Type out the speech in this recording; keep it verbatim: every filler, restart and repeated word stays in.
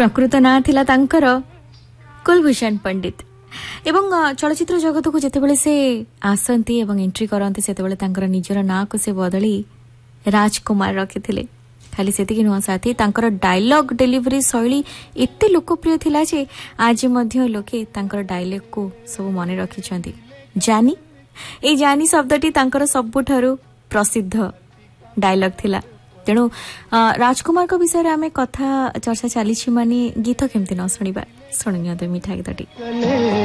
प्रकृत ना थिला तांकर कुलभूषण पंडित एवं चलचित्र जगत को जितेबाला से आसती एवं एंट्री करते से निजर ना को से बदली राजकुमार रखिथिले। खाली सेतिकी नुह साथी तांकर डायलॉग डिलीवरी शैली एते लोकप्रिय थिला जे आज मध्य लोके तांकर डायलॉग को सब मने रखिछंती। जानी ए जानी शब्दटी तांकर सबुठारु प्रसिद्ध डायलॉग थिला। तेणु राजकुमार को विषय आम कथा चर्चा चली मानी गीत केमती न शुणा शुणी मिठा गीतटी।